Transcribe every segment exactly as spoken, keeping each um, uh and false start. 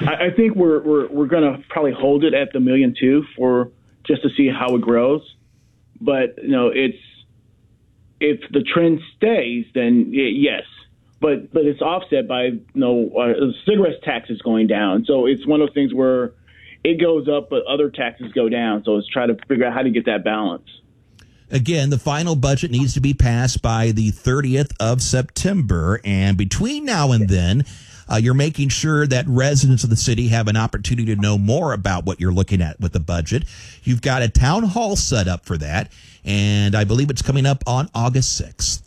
I, I think we're we're we're going to probably hold it at the million two for just to see how it grows. But you know, it's if the trend stays, then yes. But but it's offset by you know uh, cigarette taxes going down. So it's one of those things where it goes up, but other taxes go down. So it's trying to figure out how to get that balance. Again, the final budget needs to be passed by the thirtieth of September. And between now and then, uh, you're making sure that residents of the city have an opportunity to know more about what you're looking at with the budget. You've got a town hall set up for that, and I believe it's coming up on August sixth.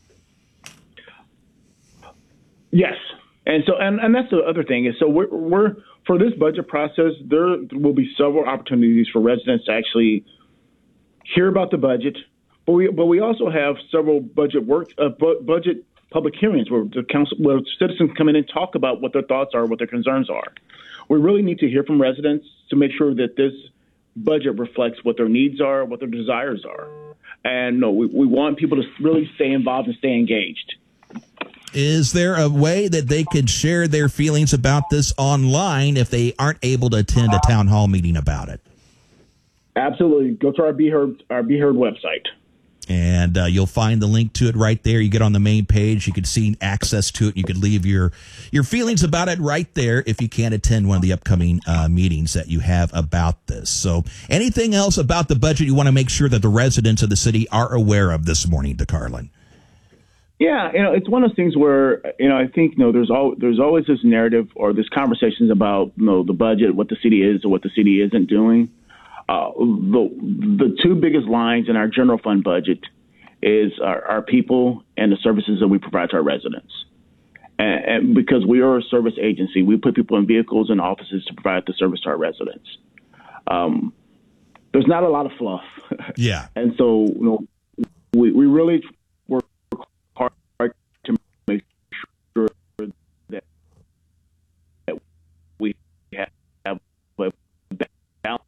Yes. And so, and, and that's the other thing is, so we're, we're, for this budget process, there will be several opportunities for residents to actually hear about the budget, but we, but we also have several budget work, uh, bu- budget public hearings where the council, where citizens come in and talk about what their thoughts are, what their concerns are. We really need to hear from residents to make sure that this budget reflects what their needs are, what their desires are. And no, we, we want people to really stay involved and stay engaged. Is there a way that they could share their feelings about this online if they aren't able to attend a town hall meeting about it? Absolutely. Go to our Be Heard, our Be Heard website. And uh, you'll find the link to it right there. You get on the main page. You could see access to it. You could leave your your feelings about it right there if you can't attend one of the upcoming uh, meetings that you have about this. So anything else about the budget you want to make sure that the residents of the city are aware of this morning, DeCarlin? Yeah, you know, it's one of those things where, you know, I think, you know, there's all, there's always this narrative or this conversations about, you know, the budget, what the city is or what the city isn't doing. Uh, the the two biggest lines in our general fund budget is our, our people and the services that we provide to our residents. And, and because we are a service agency, we put people in vehicles and offices to provide the service to our residents. Um, there's not a lot of fluff. Yeah. And so, you know, we, we really work hard to make sure that, that we have a balance.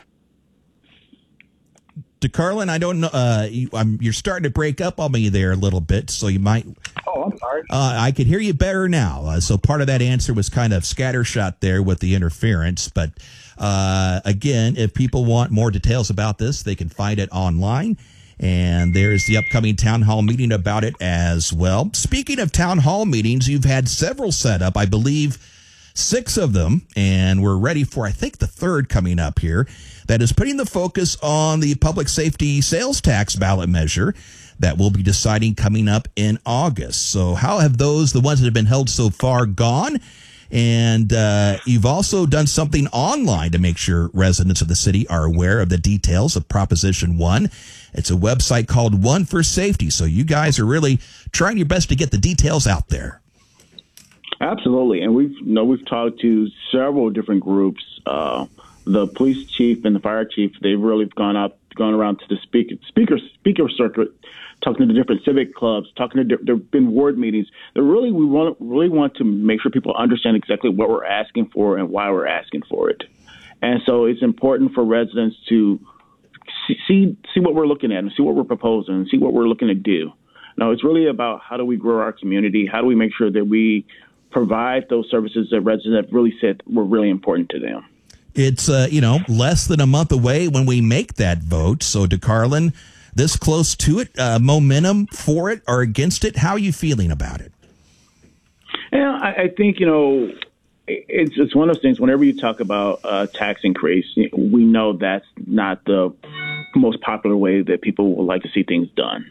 DeCarlin, I don't know. Uh, you, I'm, you're starting to break up on me there a little bit, so you might. Oh, I'm sorry. Uh, I could hear you better now. Uh, so part of that answer was kind of scattershot there with the interference. But uh, again, if people want more details about this, they can find it online. And there's the upcoming town hall meeting about it as well. Speaking of town hall meetings, you've had several set up, I believe six of them, and we're ready for, I think, the third coming up here that is putting the focus on the public safety sales tax ballot measure that we'll be deciding coming up in August. So how have those, the ones that have been held so far, gone? And uh, you've also done something online to make sure residents of the city are aware of the details of Proposition one. It's a website called One for Safety. So you guys are really trying your best to get the details out there. Absolutely. And we've, you know, we've talked to several different groups. Uh, the police chief and the fire chief, they've really gone out, gone around to the speaker, speaker, speaker circuit, talking to the different civic clubs, talking to, there have been ward meetings. They really, we want, really want to make sure people understand exactly what we're asking for and why we're asking for it. And so it's important for residents to see, see, see what we're looking at and see what we're proposing and see what we're looking to do. No, it's really about how do we grow our community? How do we make sure that we provide those services that residents have really said were really important to them? It's, uh, you know, less than a month away when we make that vote. So, DeCarlin, this close to it, uh, momentum for it or against it, how are you feeling about it? Yeah, I, I think, you know, it's, it's one of those things, whenever you talk about uh, tax increase, we know that's not the most popular way that people would like to see things done.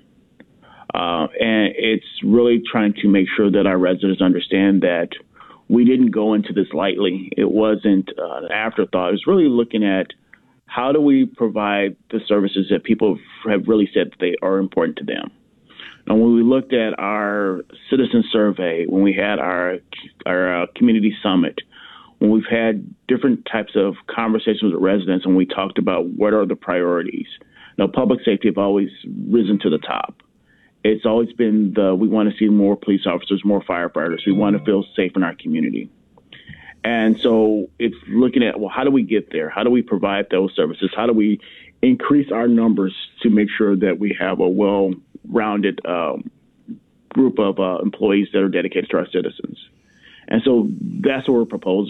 Uh, and it's really trying to make sure that our residents understand that we didn't go into this lightly. It wasn't uh, an afterthought. It was really looking at how do we provide the services that people have really said that they are important to them. And when we looked at our citizen survey, when we had our our uh, community summit, when we've had different types of conversations with residents, and we talked about what are the priorities. Now, public safety have always risen to the top. It's always been the, we want to see more police officers, more firefighters. We want to feel safe in our community. And so it's looking at, well, how do we get there? How do we provide those services? How do we increase our numbers to make sure that we have a well-rounded um, group of uh, employees that are dedicated to our citizens? And so that's what we're proposing.